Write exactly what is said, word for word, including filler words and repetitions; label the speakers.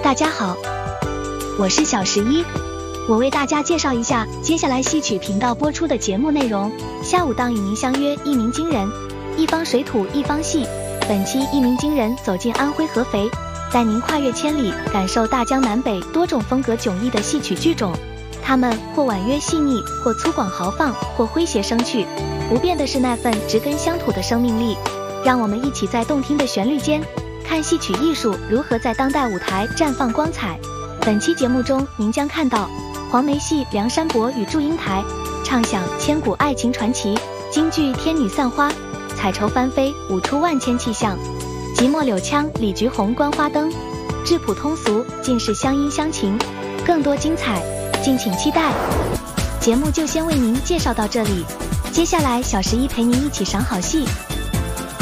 Speaker 1: 大家好，我是小十一，我为大家介绍一下接下来戏曲频道播出的节目内容。下午档与您相约一鸣惊人，一方水土一方戏。本期一鸣惊人走进安徽合肥，带您跨越千里，感受大江南北多种风格迥异的戏曲剧种。它们或婉约细腻，或粗犷豪放，或诙谐生趣，不变的是那份植根乡土的生命力。让我们一起在动听的旋律间，看戏曲艺术如何在当代舞台绽放光彩。本期节目中，您将看到黄梅戏梁山伯与祝英台，唱响千古爱情传奇；京剧天女散花，彩绸翻飞，舞出万千气象；即墨柳腔李菊红观花灯，质朴通俗，尽是乡音乡情。更多精彩，敬请期待。节目就先为您介绍到这里，接下来小十一陪您一起赏好戏。